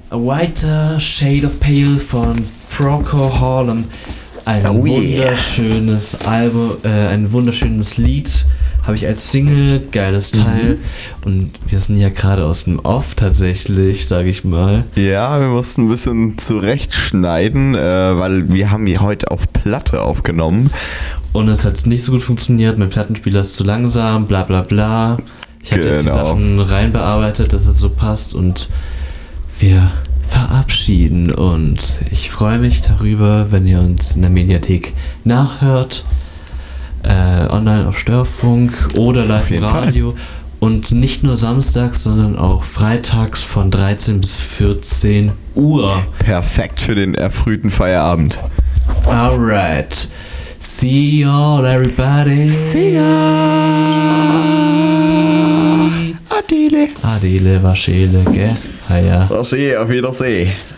A Whiter Shade of Pale von Procol Harum. Ein wunderschönes Album, ein wunderschönes Lied. Habe ich als Single, geiles Teil. Und wir sind ja gerade aus dem Off tatsächlich, sage ich mal. Ja, wir mussten ein bisschen zurechtschneiden, weil wir haben die heute auf Platte aufgenommen. Und es hat nicht so gut funktioniert, mein Plattenspieler ist zu langsam, bla bla bla. Ich habe jetzt die Sachen reinbearbeitet, dass es so passt und wir verabschieden. Und ich freue mich darüber, wenn ihr uns in der Mediathek nachhört. Online auf Störfunk oder live im Radio und nicht nur samstags, sondern auch freitags von 13 bis 14 Uhr. Perfekt für den erfrühten Feierabend. Alright. See y'all, everybody. See ya. Adele. Adele, Waschele, gell? Ja. Auf Wiedersehen.